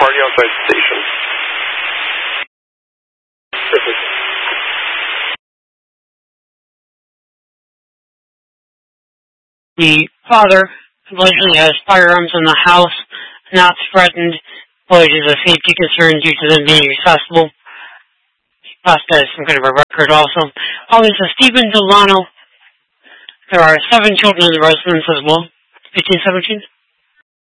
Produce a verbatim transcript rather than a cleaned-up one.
party outside the station. Perfect. The father allegedly has firearms in the house, not threatened, but it is a safety concern due to them being accessible. Plus, has some kind of a record also. Oh, this is Stephen Delano. There are seven children in the residence as well. fifteen, seventeen?